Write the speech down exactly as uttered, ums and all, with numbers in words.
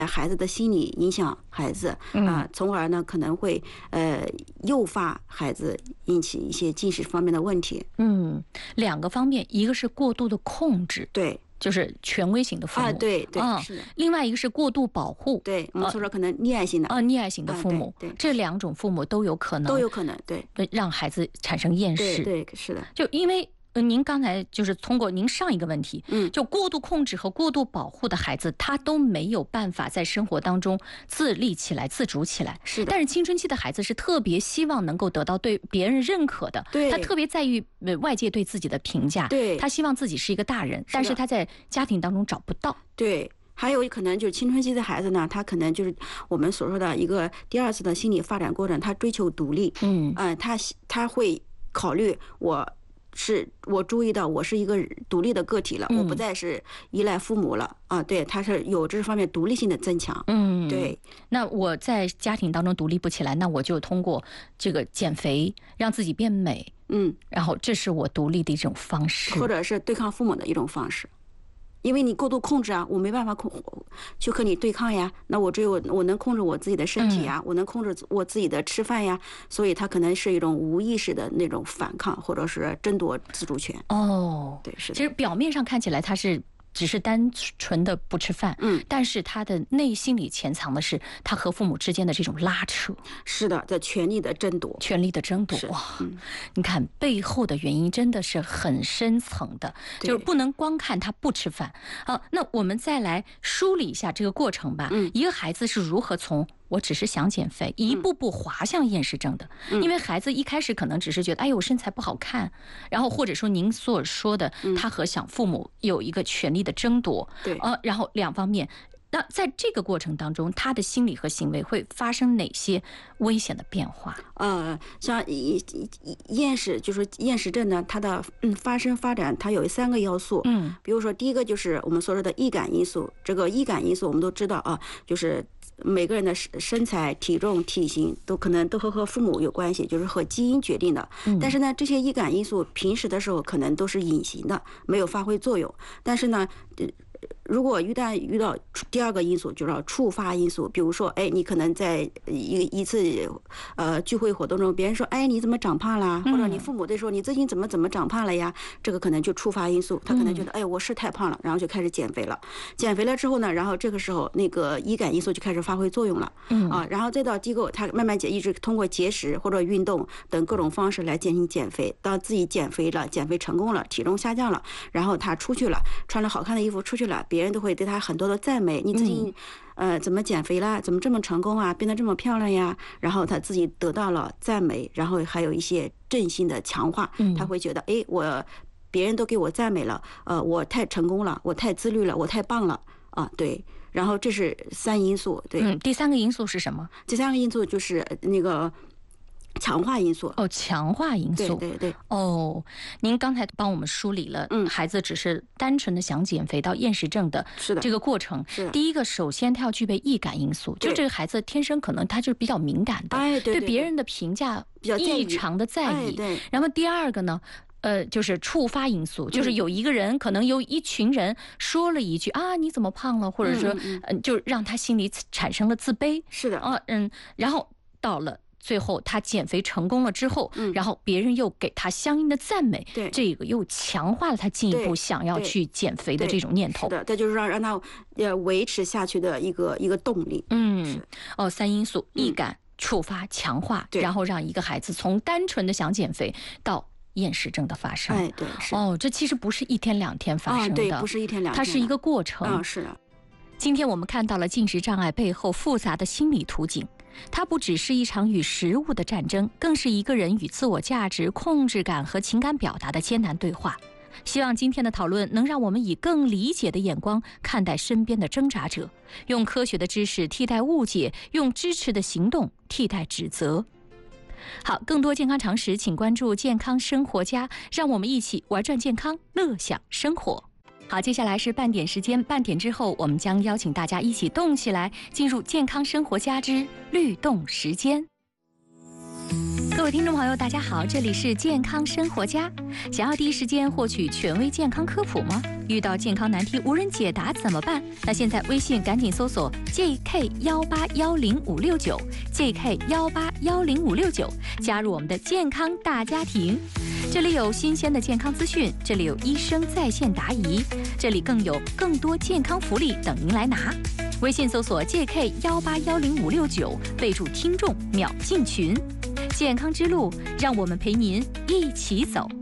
孩子的心理影响孩子啊，从而呢可能会呃诱发孩子引起一些进食方面的问题。 嗯，两个方面，一个是过度的控制， 对， 就是权威型的父母啊，对对、 嗯、 是的。 另外一个是过度保护， 对，我们说说可能溺爱型的啊，溺爱型的父母， 啊、对, 对， 这两种父母都有可能都有可能对让孩子产生厌食。 对对，是的， 就因为。呃，您刚才就是通过您上一个问题， 嗯， 就过度控制和过度保护的孩子，他都没有办法在生活当中自立起来、自主起来。 是的。 但是青春期的孩子是特别希望能够得到对别人认可的， 对， 他特别在意外界对自己的评价， 对， 他希望自己是一个大人，但是他在家庭当中找不到。 对。还有可能就是青春期的孩子呢，他可能就是我们所说的一个第二次的心理发展过程，他追求独立， 嗯， 呃，他他会考虑我。是我注意到我是一个独立的个体了， 嗯、 我不再是依赖父母了啊，对，他是有这方面独立性的增强。 嗯， 对。 那我在家庭当中独立不起来，那我就通过这个减肥让自己变美， 嗯， 然后这是我独立的一种方式， 或者是对抗父母的一种方式。因为你过度控制啊，我没办法控去和你对抗呀。那我只有我能控制我自己的身体呀，嗯、我能控制我自己的吃饭呀。所以它可能是一种无意识的那种反抗，或者是争夺自主权。 哦， 对，是的。 其实表面上看起来它是只是单纯的不吃饭， 嗯， 但是他的内心里潜藏的是他和父母之间的这种拉扯。 是的，在权力的争夺， 权力的争夺。哇、嗯，你看背后的原因真的是很深层的，就是不能光看他不吃饭。好，那我们再来梳理一下这个过程吧。 嗯， 一个孩子是如何从我只是想减肥，一步步滑向厌食症的。 嗯、 因为孩子一开始可能只是觉得，哎呦，我身材不好看，然后或者说您所说的， 嗯、 他和想父母有一个权力的争夺。 对， 呃，然后两方面。那在这个过程当中，他的心理和行为会发生哪些危险的变化？ 呃，像厌食，就是厌食症呢，它的嗯发生发展，它有三个要素。 嗯， 比如说第一个就是我们所说的易感因素。这个易感因素我们都知道啊，就是每个人的身材、体重、体型都可能都和和父母有关系，就是和基因决定的。 嗯、 但是呢，这些易感因素平时的时候可能都是隐形的，没有发挥作用。但是呢，呃如果一旦遇到第二个因素，就是触发因素，比如说，哎，你可能在一一次呃聚会活动中，别人说，哎，你怎么长胖啦？或者你父母在说你最近怎么怎么长胖了呀？这个可能就触发因素，他可能觉得，哎，我是太胖了，然后就开始减肥了。减肥了之后呢，然后这个时候那个易感因素就开始发挥作用了，啊，然后再到机构，他慢慢减，一直通过节食或者运动等各种方式来进行减肥。当自己减肥了，减肥成功了，体重下降了，然后他出去了，穿了好看的衣服出去了，别人都会对他很多的赞美，你最近呃怎么减肥啦？怎么这么成功啊？变得这么漂亮呀？然后他自己得到了赞美，然后还有一些正性的强化，他会觉得，哎，我别人都给我赞美了，呃，我太成功了，我太自律了，我太棒了啊，对。然后这是三因素，对。 嗯，第三个因素是什么？ 第三个因素就是那个强化因素。 哦，强化因素。 对对对。 哦，您刚才帮我们梳理了， 嗯， 孩子只是单纯的想减肥到厌食症的这个过程。 是的。 第一个，首先他要具备易感因素，就这个孩子天生可能他就是比较敏感的， 哎，对， 对别人的评价异常的在意。 哎、对。 然后第二个呢？呃，就是触发因素，就是有一个人，可能有一群人说了一句、嗯、啊，你怎么胖了，或者说， 嗯嗯嗯，就让他心里产生了自卑。 是的， 啊，嗯，然后到了最后，他减肥成功了之后， 嗯， 然后别人又给他相应的赞美， 对， 这个又强化了他进一步想要去减肥的这种念头。 是的，这就是让让他呃维持下去的一个一个动力。 嗯，哦，三因素：易感、 嗯、 触发、强化，然后让一个孩子从单纯的想减肥到厌食症的发生。 哎，对，是哦，这其实不是一天两天发生的， 啊、对，不是一天两天， 它是一个过程。 啊，是的。 今天我们看到了进食障碍背后复杂的心理图景，它不只是一场与食物的战争，更是一个人与自我价值、控制感和情感表达的艰难对话。希望今天的讨论能让我们以更理解的眼光看待身边的挣扎者，用科学的知识替代误解，用支持的行动替代指责。好，更多健康常识，请关注健康生活家，让我们一起玩转健康，乐享生活。好，接下来是半点时间，半点之后我们将邀请大家一起动起来，进入健康生活家之律动时间。 各位听众朋友，大家好，这里是健康生活家。想要第一时间获取权威健康科普吗？遇到健康难题无人解答怎么办？那现在微信赶紧搜索 J K 一八一零五六九 J K 一八一零五六九，加入我们的健康大家庭。这里有新鲜的健康资讯，这里有医生在线答疑，这里更有更多健康福利等您来拿。微信搜索 J K 一八一零五六九，备注听众秒进群。健康之路，让我们陪您一起走。